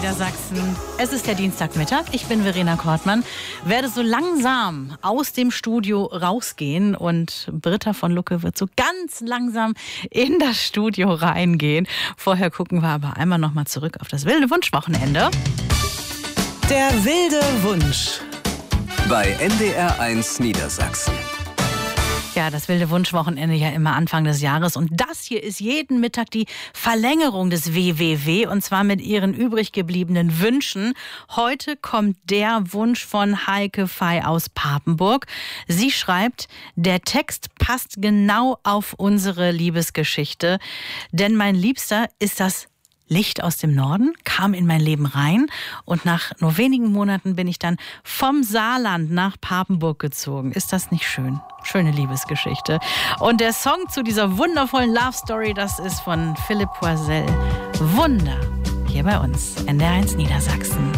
Niedersachsen. Es ist der Dienstagmittag. Ich bin Verena Kortmann. Werde so langsam aus dem Studio rausgehen und Britta von Lucke wird so ganz langsam in das Studio reingehen. Vorher gucken wir aber einmal noch mal zurück auf das wilde Wunschwochenende. Der wilde Wunsch. Bei NDR1 Niedersachsen. Ja, das wilde Wunschwochenende ja immer Anfang des Jahres. Und das hier ist jeden Mittag die Verlängerung des WWW. Und zwar mit ihren übrig gebliebenen Wünschen. Heute kommt der Wunsch von Heike Fey aus Papenburg. Sie schreibt, der Text passt genau auf unsere Liebesgeschichte. Denn mein Liebster ist das Licht aus dem Norden, kam in mein Leben rein und nach nur wenigen Monaten bin ich dann vom Saarland nach Papenburg gezogen. Ist das nicht schön? Schöne Liebesgeschichte. Und der Song zu dieser wundervollen Love Story, das ist von Philipp Poisel. Wunder, hier bei uns, NDR1 Niedersachsen.